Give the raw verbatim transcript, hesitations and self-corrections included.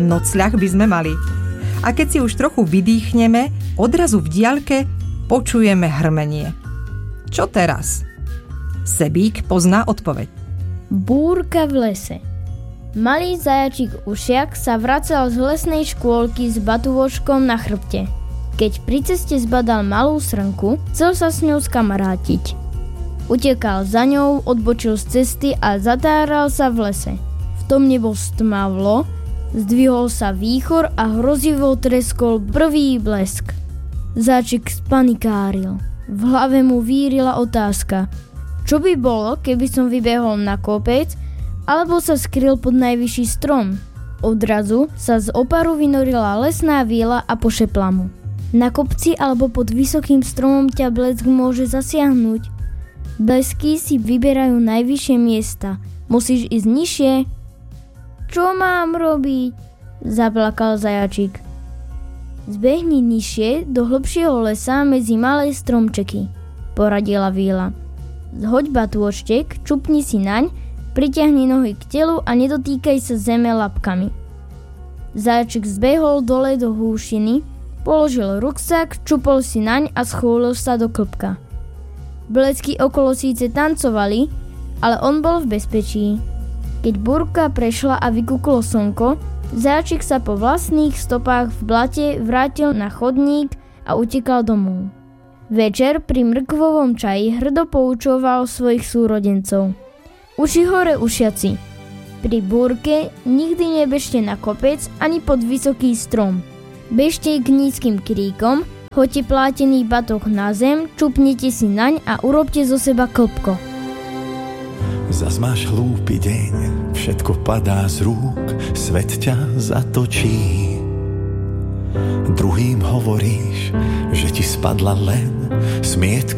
nocľah by sme mali. A keď si už trochu vydýchneme, odrazu v diaľke počujeme hrmenie. Čo teraz? Sebík pozná odpoveď. Búrka v lese. Malý zajačík Ušiak sa vracal z lesnej škôlky s batúvočkom na chrbte. Keď pri ceste zbadal malú srnku, chcel sa s ňou skamarátiť. Utekal za ňou, odbočil z cesty a zatáral sa v lese. V tom nebo stmavlo, zdvihol sa výchor a hrozivo treskol prvý blesk. Zajačík spanikáril. V hlave mu vírila otázka. Čo by bolo, keby som vybehol na kopec alebo sa skryl pod najvyšší strom? Odrazu sa z oparu vynorila lesná víla a pošepla mu. Na kopci alebo pod vysokým stromom ťa blesk môže zasiahnuť. Blesky si vyberajú najvyššie miesta. Musíš ísť nižšie. Čo mám robiť? Zaplakal zajačík. Zbehni nižšie do hlbšieho lesa medzi malé stromčeky, poradila víla. Zhoď batôčtek, čupni si naň, priťahni nohy k telu a nedotýkaj sa zeme labkami. Zajačík zbehol dole do húšiny, položil ruksak, čupol si naň a schúlil sa do klbka. Blesky okolo síce tancovali, ale on bol v bezpečí. Keď búrka prešla a vykúklo slnko, zajačík sa po vlastných stopách v blate vrátil na chodník a utekal domov. Večer pri mrkvovom čaji hrdo poučoval svojich súrodencov. Uši hore, ušiaci. Pri búrke nikdy nebežte na kopec ani pod vysoký strom. Bežte k nízkym kríkom, hoďte plátený batoh na zem, čupnite si naň a urobte zo seba klbko. Zas máš hlúpy deň, všetko padá z rúk, svet ťa zatočí. Druhým hovoríš, že ti spadla len smietka